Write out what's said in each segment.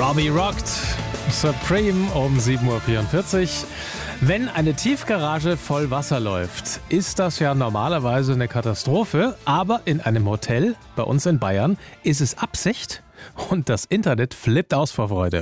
Bobby rockt Supreme um 7.44 Uhr. Wenn eine Tiefgarage voll Wasser läuft, ist das ja normalerweise eine Katastrophe. Aber in einem Hotel bei uns in Bayern ist es Absicht und das Internet flippt aus vor Freude.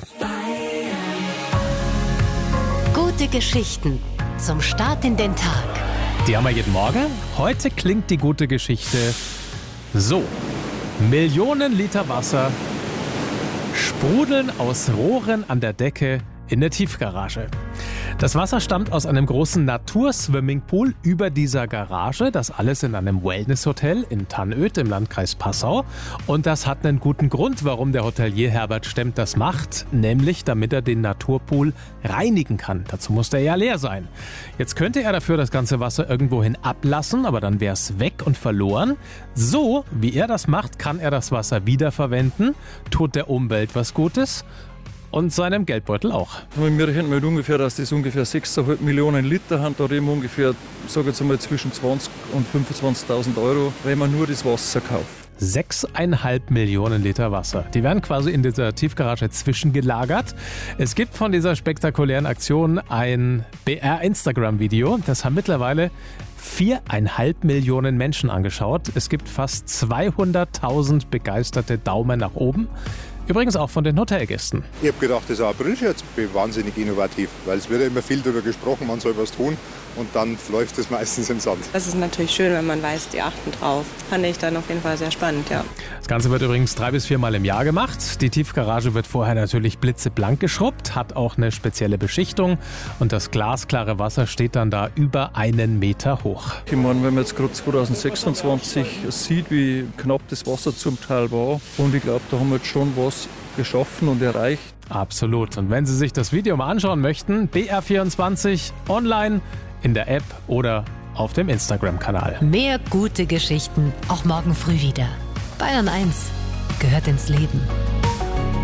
Gute Geschichten zum Start in den Tag. Die haben wir jeden Morgen. Heute klingt die gute Geschichte so. Millionen Liter Wasser sprudeln aus Rohren an der Decke in der Tiefgarage. Das Wasser stammt aus einem großen Naturswimmingpool über dieser Garage. Das alles in einem Wellnesshotel in Tannöd im Landkreis Passau. Und das hat einen guten Grund, warum der Hotelier Herbert Stemmt das macht. Nämlich, damit er den Naturpool reinigen kann. Dazu muss der ja leer sein. Jetzt könnte er dafür das ganze Wasser irgendwohin ablassen, aber dann wäre es weg und verloren. So, wie er das macht, kann er das Wasser wiederverwenden, tut der Umwelt was Gutes. Und seinem Geldbeutel auch. Wir rechnen mit ungefähr, dass das ungefähr 6,5 Millionen Liter haben. Da reden wir ungefähr, sage jetzt einmal, zwischen 20.000 und 25.000 Euro, wenn man nur das Wasser kauft. 6,5 Millionen Liter Wasser. Die werden quasi in dieser Tiefgarage zwischengelagert. Es gibt von dieser spektakulären Aktion ein BR-Instagram-Video. Das haben mittlerweile 4,5 Millionen Menschen angeschaut. Es gibt fast 200.000 begeisterte Daumen nach oben. Übrigens auch von den Hotelgästen. Ich habe gedacht, das ist ein Aprilscherz, wahnsinnig innovativ, weil es wird ja immer viel darüber gesprochen, man soll was tun und dann läuft es meistens im Sand. Das ist natürlich schön, wenn man weiß, die achten drauf. Fand ich dann auf jeden Fall sehr spannend, ja. Das Ganze wird übrigens 3 bis 4 Mal im Jahr gemacht. Die Tiefgarage wird vorher natürlich blitzeblank geschrubbt, hat auch eine spezielle Beschichtung und das glasklare Wasser steht dann da über 1 Meter hoch. Ich meine, wenn man jetzt gerade 2026 sieht, wie knapp das Wasser zum Teil war, und ich glaube, da haben wir jetzt schon was geschaffen und erreicht. Absolut. Und wenn Sie sich das Video mal anschauen möchten, BR24 online, in der App oder auf dem Instagram-Kanal. Mehr gute Geschichten auch morgen früh wieder. Bayern 1 gehört ins Leben.